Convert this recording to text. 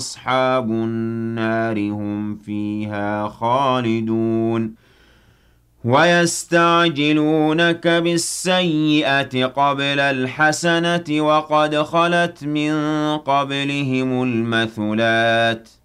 أصحاب النار هم فيها خالدون ويستعجلونك بالسيئة قبل الحسنة وقد خلت من قبلهم المثلات